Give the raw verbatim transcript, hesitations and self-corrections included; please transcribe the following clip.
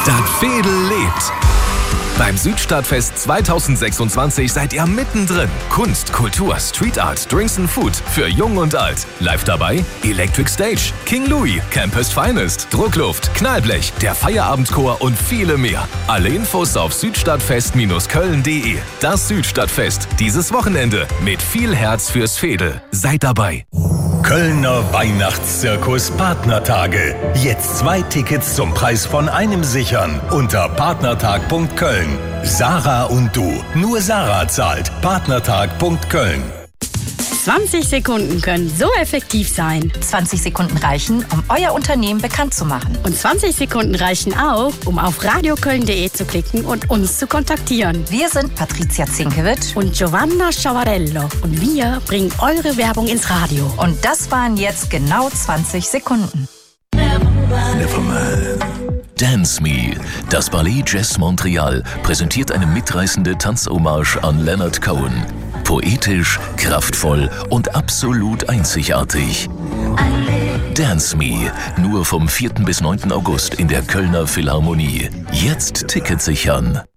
Das Veedel lebt. Beim Südstadtfest zweitausendsechsundzwanzig seid ihr mittendrin. Kunst, Kultur, Street Art, Drinks and Food für Jung und Alt. Live dabei Electric Stage, King Louis, Campus Finest, Druckluft, Knallblech, der Feierabendchor und viele mehr. Alle Infos auf südstadtfest Bindestrich köln Punkt de. Das Südstadtfest. Dieses Wochenende mit viel Herz fürs Veedel. Seid dabei. Kölner Weihnachtszirkus Partnertage. Jetzt zwei Tickets zum Preis von einem sichern unter partnertag Punkt köln. Sarah und du. Nur Sarah zahlt. partnertag Punkt köln. zwanzig Sekunden können so effektiv sein. zwanzig Sekunden reichen, um euer Unternehmen bekannt zu machen. Und zwanzig Sekunden reichen auch, um auf radioköln Punkt de zu klicken und uns zu kontaktieren. Wir sind Patricia Zinkewitsch und Giovanna Sciavarello. Und wir bringen eure Werbung ins Radio. Und das waren jetzt genau zwanzig Sekunden. Nevermind. Dance Me. Das Ballet Jazz Montreal präsentiert eine mitreißende Tanzhommage an Leonard Cohen. Poetisch, kraftvoll und absolut einzigartig. Dance Me. Nur vom vierten bis neunten August in der Kölner Philharmonie. Jetzt Tickets sichern.